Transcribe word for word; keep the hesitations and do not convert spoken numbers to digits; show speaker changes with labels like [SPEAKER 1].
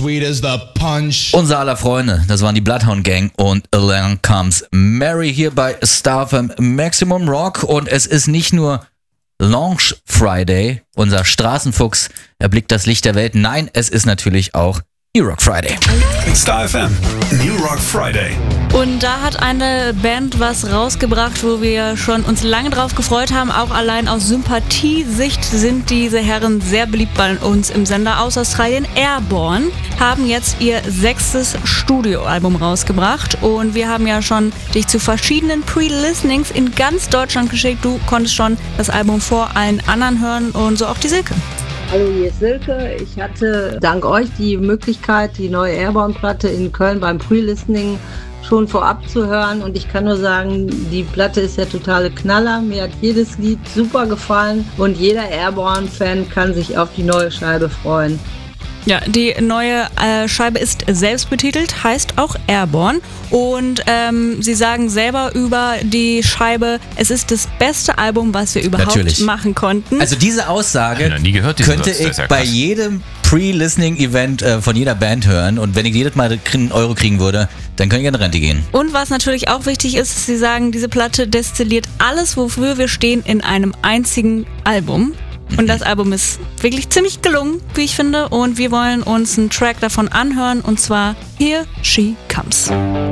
[SPEAKER 1] sweet as the punch.
[SPEAKER 2] Unser aller Freunde, das waren die Bloodhound Gang und Along Comes Mary hier bei Star F M Maximum Rock. Und es ist nicht nur Launch Friday, unser Straßenfuchs erblickt das Licht der Welt. Nein, es ist natürlich auch New Rock Friday.
[SPEAKER 3] Star F M, New Rock Friday.
[SPEAKER 4] Und da hat eine Band was rausgebracht, wo wir schon uns lange drauf gefreut haben. Auch allein aus Sympathiesicht sind diese Herren sehr beliebt bei uns im Sender aus Australien. Airborne haben jetzt ihr sechstes Studioalbum rausgebracht. Und wir haben ja schon dich zu verschiedenen Pre-Listenings in ganz Deutschland geschickt. Du konntest schon das Album vor allen anderen hören und so auch die Silke.
[SPEAKER 5] Hallo, hier ist Silke. Ich hatte dank euch die Möglichkeit, die neue Airborne-Platte in Köln beim Pre-Listening schon vorab zu hören. Und ich kann nur sagen, die Platte ist der totale Knaller. Mir hat jedes Lied super gefallen und jeder Airborne-Fan kann sich auf die neue Scheibe freuen.
[SPEAKER 4] Ja, die neue äh, Scheibe ist selbstbetitelt, heißt auch Airborne. Und ähm, sie sagen selber über die Scheibe, es ist das beste Album, was wir überhaupt
[SPEAKER 2] Natürlich.
[SPEAKER 4] machen konnten.
[SPEAKER 2] Also diese Aussage
[SPEAKER 6] Hab ich noch nie gehört, diesen
[SPEAKER 2] könnte
[SPEAKER 6] Satz. Das
[SPEAKER 2] ich
[SPEAKER 6] ist ja
[SPEAKER 2] bei
[SPEAKER 6] krass.
[SPEAKER 2] jedem Pre-Listening-Event äh, von jeder Band hören. Und wenn ich jedes Mal einen Euro kriegen würde, dann könnte ich in Rente gehen.
[SPEAKER 4] Und was natürlich auch wichtig ist, ist, sie sagen, diese Platte destilliert alles, wofür wir stehen, in einem einzigen Album. Und das Album ist wirklich ziemlich gelungen, wie ich finde. Und wir wollen uns einen Track davon anhören. Und zwar Here She Comes.